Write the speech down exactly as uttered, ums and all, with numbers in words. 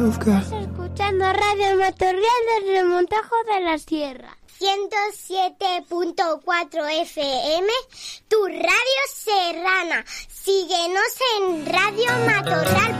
Estás escuchando Radio Matorral desde el Montajo de la Sierra. ciento siete punto cuatro F M, tu radio serrana. Síguenos en radio matorral